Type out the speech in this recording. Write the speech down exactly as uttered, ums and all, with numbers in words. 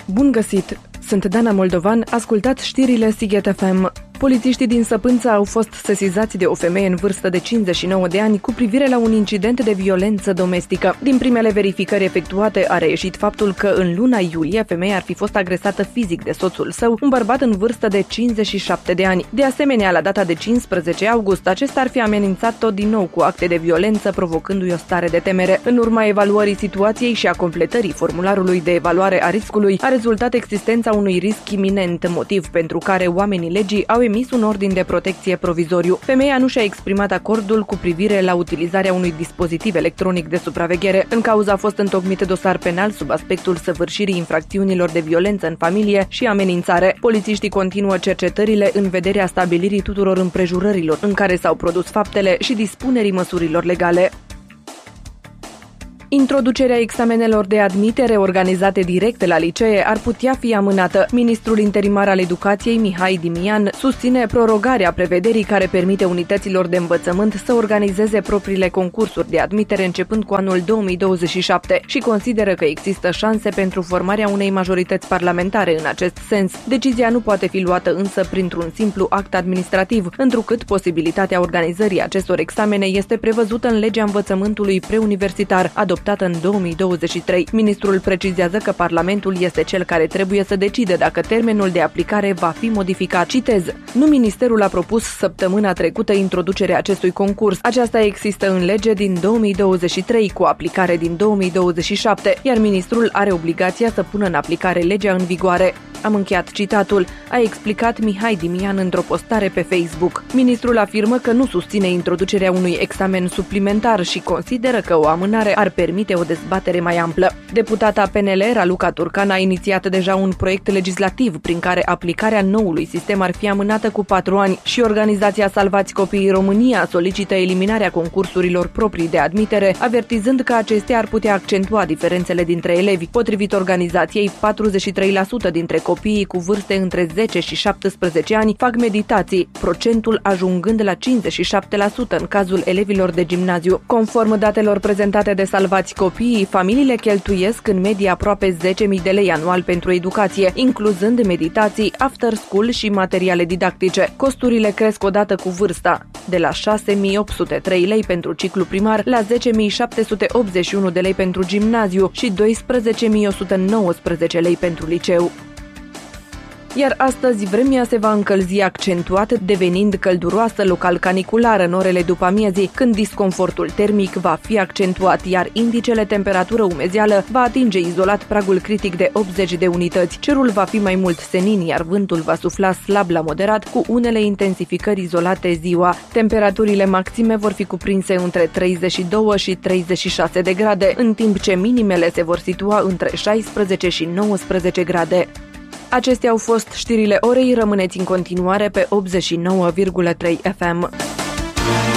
Bun găsit! Sunt Dana Moldovan, ascultați știrile Sighet F M. Polițiștii din Săpânța au fost sesizați de o femeie în vârstă de cincizeci și nouă de ani cu privire la un incident de violență domestică. Din primele verificări efectuate a reieșit faptul că în luna iulie femeia ar fi fost agresată fizic de soțul său, un bărbat în vârstă de cincizeci și șapte de ani. De asemenea, la data de cincisprezece august, acesta ar fi amenințat-o din nou cu acte de violență, provocându-i o stare de temere. În urma evaluării situației și a completării formularului de evaluare a riscului, a rezultat existența unui risc iminent, motiv pentru care oamenii legii au emis un ordin de protecție provizoriu. Femeia nu și-a exprimat acordul cu privire la utilizarea unui dispozitiv electronic de supraveghere. În cauză a fost întocmit dosar penal sub aspectul săvârșirii infracțiunilor de violență în familie și amenințare. Polițiștii continuă cercetările în vederea stabilirii tuturor împrejurărilor în care s-au produs faptele și dispunerii măsurilor legale. Introducerea examenelor de admitere organizate direct la licee ar putea fi amânată. Ministrul interimar al Educației, Mihai Dimian, susține prorogarea prevederii care permite unităților de învățământ să organizeze propriile concursuri de admitere începând cu anul două mii douăzeci și șapte și consideră că există șanse pentru formarea unei majorități parlamentare în acest sens. Decizia nu poate fi luată însă printr-un simplu act administrativ, întrucât posibilitatea organizării acestor examene este prevăzută în legea învățământului preuniversitar, adoptată în două mii douăzeci și trei. Ministrul precizează că Parlamentul este cel care trebuie să decide dacă termenul de aplicare va fi modificat. Citez: nu ministerul a propus săptămâna trecută introducerea acestui concurs. Aceasta există în lege din două mii douăzeci și trei, cu aplicare din două mii douăzeci și șapte, iar ministrul are obligația să pună în aplicare legea în vigoare. Am încheiat citatul, a explicat Mihai Dimian într-o postare pe Facebook. Ministrul afirmă că nu susține introducerea unui examen suplimentar și consideră că o amânare ar permite o dezbatere mai amplă. Deputata P N L, Raluca Turcan, a inițiat deja un proiect legislativ prin care aplicarea noului sistem ar fi amânată cu patru ani și organizația Salvați Copiii România solicită eliminarea concursurilor proprii de admitere, avertizând că acestea ar putea accentua diferențele dintre elevi. Potrivit organizației, patruzeci și trei la sută dintre copiii cu vârste între zece și șaptesprezece ani fac meditații, procentul ajungând la cincizeci și șapte la sută în cazul elevilor de gimnaziu. Conform datelor prezentate de Salvați Copiii, familiile cheltuiesc în medie aproape zece mii de lei anual pentru educație, incluzând meditații, after school și materiale didactice. Costurile cresc odată cu vârsta, de la șase mii opt sute trei lei pentru ciclu primar la zece mii șapte sute optzeci și unu de lei pentru gimnaziu și doisprezece mii o sută nouăsprezece lei pentru liceu. Iar astăzi vremea se va încălzi accentuat, devenind călduroasă, local caniculară în orele după amiezii, când disconfortul termic va fi accentuat, iar indicele temperatură-umezeală va atinge izolat pragul critic de optzeci de unități. Cerul va fi mai mult senin, iar vântul va sufla slab la moderat, cu unele intensificări izolate ziua. Temperaturile maxime vor fi cuprinse între treizeci și doi și treizeci și șase de grade, în timp ce minimele se vor situa între șaisprezece și nouăsprezece grade. Acestea au fost știrile orei, rămâneți în continuare pe optzeci și nouă virgulă trei F M.